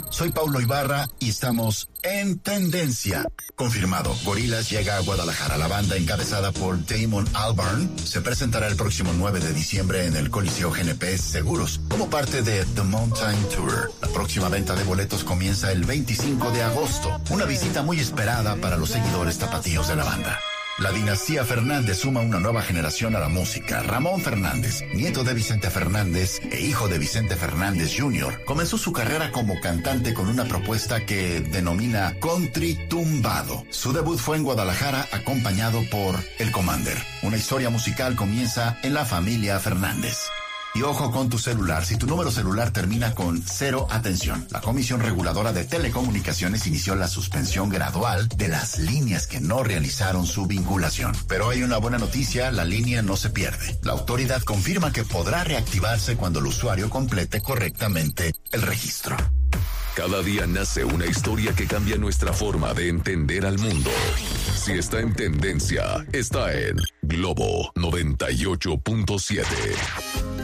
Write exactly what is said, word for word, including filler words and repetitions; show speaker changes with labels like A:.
A: Soy Paulo Ibarra y estamos en tendencia. Confirmado, Gorillaz llega a Guadalajara. La banda, encabezada por Damon Albarn, se presentará el próximo nueve de diciembre en el Coliseo G N P Seguros como parte de The Mountain Tour. La próxima venta de boletos comienza el veinticinco de agosto. Una visita muy esperada para los seguidores tapatíos de la banda. La dinastía Fernández suma una nueva generación a la música. Ramón Fernández, nieto de Vicente Fernández e hijo de Vicente Fernández junior, comenzó su carrera como cantante con una propuesta que denomina country tumbado. Su debut fue en Guadalajara acompañado por El Commander. Una historia musical comienza en la familia Fernández. Y ojo con tu celular. Si tu número celular termina con cero, atención. La Comisión Reguladora de Telecomunicaciones inició la suspensión gradual de las líneas que no realizaron su vinculación. Pero hay una buena noticia, la línea no se pierde. La autoridad confirma que podrá reactivarse cuando el usuario complete correctamente el registro.
B: Cada día nace una historia que cambia nuestra forma de entender al mundo. Si está en tendencia, está en Globo noventa y ocho punto siete.